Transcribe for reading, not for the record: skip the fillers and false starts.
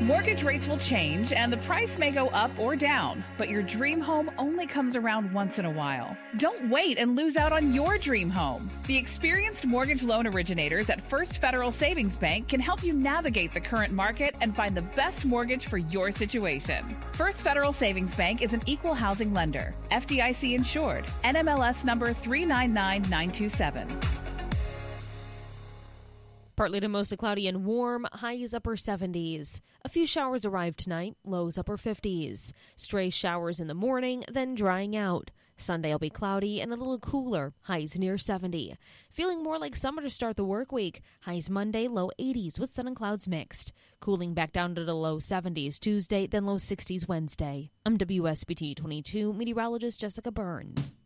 Mortgage rates will change and the price may go up or down, but your dream home only comes around once in a while. Don't wait and lose out on your dream home. The experienced mortgage loan originators at First Federal Savings Bank can help you navigate the current market and find the best mortgage for your situation. First Federal Savings Bank is an equal housing lender, FDIC insured, NMLS number 399927. Partly to mostly cloudy and warm, highs upper 70s. A few showers arrive tonight, lows upper 50s. Stray showers in the morning, then drying out. Sunday will be cloudy and a little cooler, highs near 70. Feeling more like summer to start the work week. Highs Monday, low 80s with sun and clouds mixed. Cooling back down to the low 70s Tuesday, then low 60s Wednesday. I'm WSBT 22 meteorologist Jessica Burns.